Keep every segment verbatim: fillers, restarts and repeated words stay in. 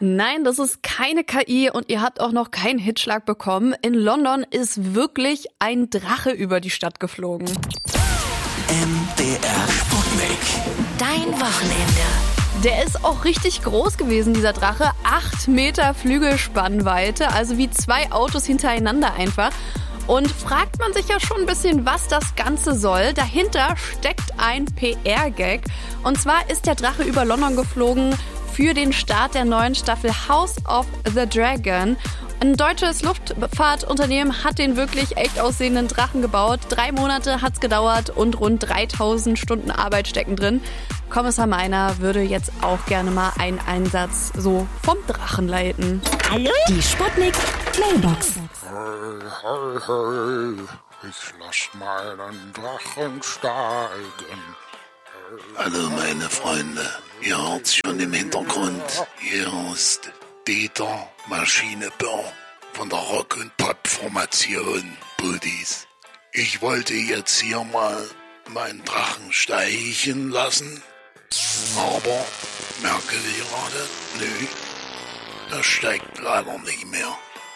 Nein, das ist keine K I und ihr habt auch noch keinen Hitschlag bekommen. In London ist wirklich ein Drache über die Stadt geflogen. M D R Sputnik. Dein Wochenende. Der ist auch richtig groß gewesen, dieser Drache. Acht Meter Flügelspannweite, also wie zwei Autos hintereinander einfach. Und fragt man sich ja schon ein bisschen, was das Ganze soll. Dahinter steckt ein P R-Gag. Und zwar ist der Drache über London geflogen für den Start der neuen Staffel House of the Dragon. Ein deutsches Luftfahrtunternehmen hat den wirklich echt aussehenden Drachen gebaut. Drei Monate hat's gedauert und rund dreitausend Stunden Arbeit stecken drin. Kommissar Meiner würde jetzt auch gerne mal einen Einsatz so vom Drachen leiten. Hallo? Die Sputnik Mailbox. Hey, hey, hey, ich lass meinen Drachen steigen. Hallo meine Freunde, ihr hört schon im Hintergrund, hier ist Dieter Maschinebau von der Rock- und Pop-Formation Buddies. Ich wollte jetzt hier mal meinen Drachen steigen lassen, aber merke gerade, nö, das steigt leider nicht mehr.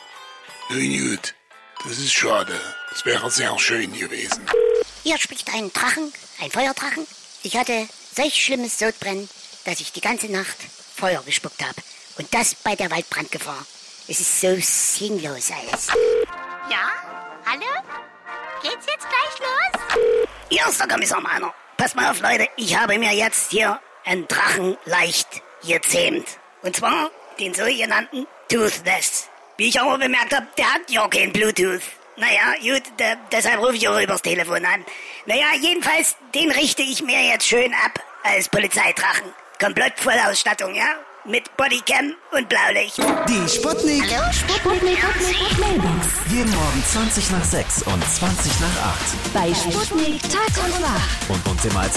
Nun gut, das ist schade, das wäre sehr schön gewesen. Hier spricht ein Drachen, ein Feuerdrachen. Ich hatte solch schlimmes Sodbrennen, dass ich die ganze Nacht Feuer gespuckt habe. Und das bei der Waldbrandgefahr. Es ist so sinnlos alles. Ja? Hallo? Geht's jetzt gleich los? Hier ist der Kommissar Meiner. Passt mal auf, Leute. Ich habe mir jetzt hier einen Drachen leicht gezähmt. Und zwar den sogenannten Toothless. Wie ich aber bemerkt habe, der hat ja kein Bluetooth. Naja, gut, de- deshalb rufe ich auch übers Telefon an. Naja, jedenfalls, den richte ich mir jetzt schön ab als Polizeidrachen. Komplett Vollausstattung, ja? Mit Bodycam und Blaulicht. Die Sputnik. Hallo? Sputnik Mailbox. Jeden Morgen zwanzig nach sechs und zwanzig nach acht. Bei Sputnik Tag und Nacht. Und uns immer als